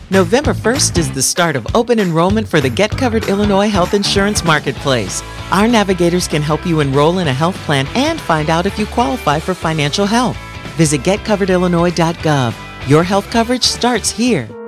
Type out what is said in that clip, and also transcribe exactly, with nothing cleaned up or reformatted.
November first is the start of open enrollment for the Get Covered Illinois Health Insurance Marketplace. Our navigators can help you enroll in a health plan and find out if you qualify for financial help. Visit get covered illinois dot gov. Your health coverage starts here.